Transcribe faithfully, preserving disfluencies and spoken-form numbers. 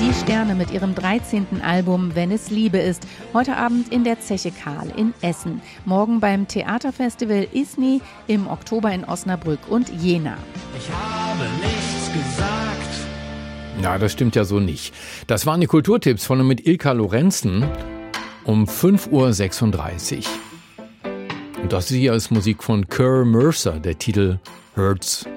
Die Sterne mit ihrem dreizehnten Album Wenn es Liebe ist. Heute Abend in der Zeche Karl in Essen. Morgen beim Theaterfestival I S N I, im Oktober in Osnabrück und Jena. Ich habe nichts gesagt. Na, das stimmt ja so nicht. Das waren die Kulturtipps von und mit Ilka Lorenzen um fünf Uhr sechsunddreißig. Und das hier ist Musik von Kerr Mercer, der Titel Hurts.